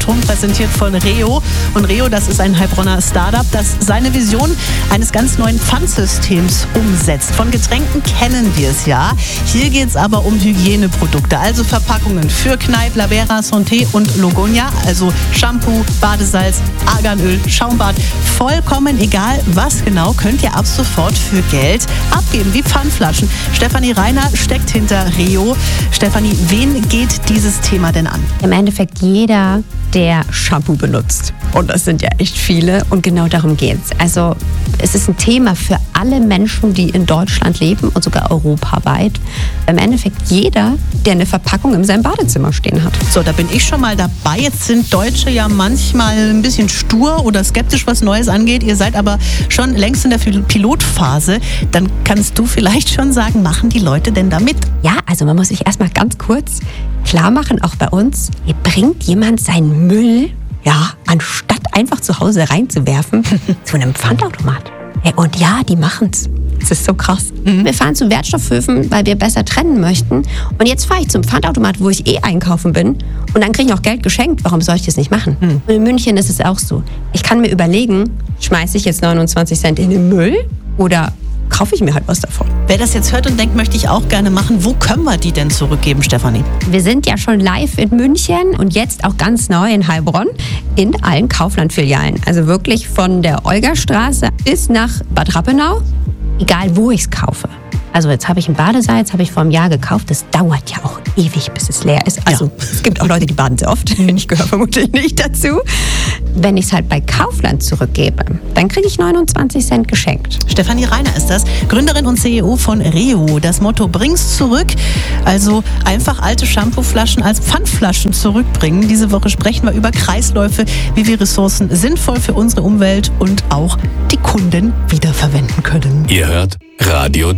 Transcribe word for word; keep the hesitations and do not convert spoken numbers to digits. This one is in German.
Funk, präsentiert von Reo. Und Reo, das ist ein Heilbronner Startup, das seine Vision eines ganz neuen Pfandsystems umsetzt. Von Getränken kennen wir es ja. Hier geht es aber um Hygieneprodukte, also Verpackungen für Kneipp, Lavera, Santé und Logonia, also Shampoo, Badesalz, Arganöl, Schaumbad. Vollkommen egal, was genau, könnt ihr ab sofort für Geld abgeben, wie Pfandflaschen. Stefanie Reiner steckt hinter Reo. Stefanie, wen geht dieses Thema denn an? Im Endeffekt jeder, der Shampoo benutzt. Und das sind ja echt viele. Und genau darum geht's. Also es ist ein Thema für alle Menschen, die in Deutschland leben und sogar europaweit. Im Endeffekt jeder, der eine Verpackung in seinem Badezimmer stehen hat. So, da bin ich schon mal dabei. Jetzt sind Deutsche ja manchmal ein bisschen stur oder skeptisch, was Neues angeht. Ihr seid aber schon längst in der Pilotphase. Dann kannst du vielleicht schon sagen, machen die Leute denn da mit? Ja, also man muss sich erstmal ganz kurz klar machen, auch bei uns, hier bringt jemand seinen Müll, ja, anstatt einfach zu Hause reinzuwerfen, zu einem Pfandautomat. Und ja, die machen's. Das ist so krass. Mhm. Wir fahren zu Wertstoffhöfen, weil wir besser trennen möchten. Und jetzt fahre ich zum Pfandautomat, wo ich eh einkaufen bin. Und dann kriege ich auch Geld geschenkt. Warum soll ich das nicht machen? Mhm. Und in München ist es auch so. Ich kann mir überlegen, schmeiße ich jetzt neunundzwanzig Cent in den Müll oder kaufe ich mir halt was davon. Wer das jetzt hört und denkt, möchte ich auch gerne machen, wo können wir die denn zurückgeben, Stefanie? Wir sind ja schon live in München und jetzt auch ganz neu in Heilbronn in allen Kaufland-Filialen. Also wirklich von der Olgastraße bis nach Bad Rappenau, egal wo ich es kaufe. Also jetzt habe ich ein Badesalz, habe ich vor einem Jahr gekauft. Das dauert ja auch ewig, bis es leer ist. Also ja. Es gibt auch Leute, die baden sehr oft. Ich gehöre vermutlich nicht dazu. Wenn ich es halt bei Kaufland zurückgebe, dann kriege ich neunundzwanzig Cent geschenkt. Stefanie Reiner ist das, Gründerin und C E O von Reo. Das Motto, bring's zurück. Also einfach alte Shampooflaschen als Pfandflaschen zurückbringen. Diese Woche sprechen wir über Kreisläufe, wie wir Ressourcen sinnvoll für unsere Umwelt und auch die Kunden wiederverwenden können. Ihr hört Radio